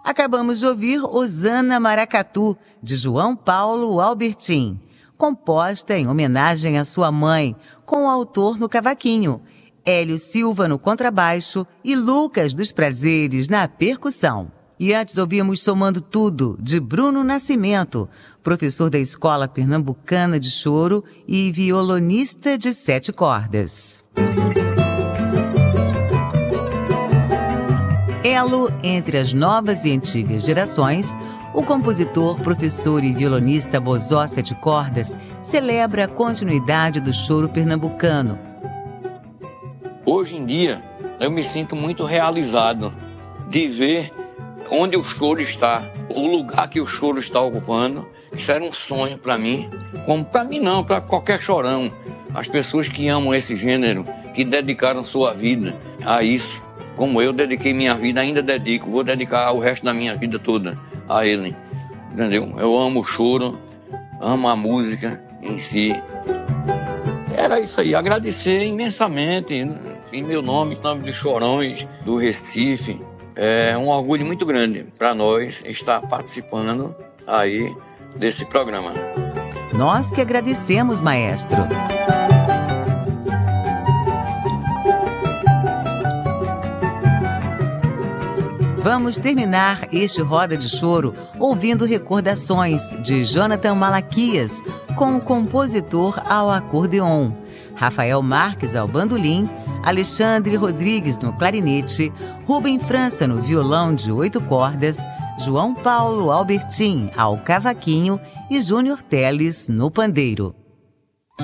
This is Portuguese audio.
Acabamos de ouvir Osana Maracatu, de João Paulo Albertin, composta em homenagem à sua mãe, com o autor no cavaquinho, Hélio Silva no contrabaixo e Lucas dos Prazeres na percussão. E antes ouvimos Somando Tudo, de Bruno Nascimento, professor da Escola Pernambucana de Choro e violonista de 7 cordas. Elo entre as novas e antigas gerações, o compositor, professor e violonista Bozó 7 cordas celebra a continuidade do choro pernambucano. Hoje em dia, eu me sinto muito realizado de ver onde o choro está, o lugar que o choro está ocupando. Isso era um sonho para mim, como para mim não, para qualquer chorão. As pessoas que amam esse gênero, que dedicaram sua vida a isso, como eu dediquei minha vida, ainda dedico, vou dedicar o resto da minha vida toda a ele, entendeu? Eu amo o choro, amo a música em si. Era isso aí, agradecer imensamente em meu nome, em nome dos chorões do Recife. É um orgulho muito grande para nós estar participando aí desse programa. Nós que agradecemos, maestro. Vamos terminar este Roda de Choro ouvindo Recordações, de Jonathan Malaquias, com o compositor ao acordeon, Rafael Marques ao bandolim, Alexandre Rodrigues no clarinete, Rubem França no violão de 8 cordas, João Paulo Albertin ao cavaquinho e Júnior Teles no pandeiro.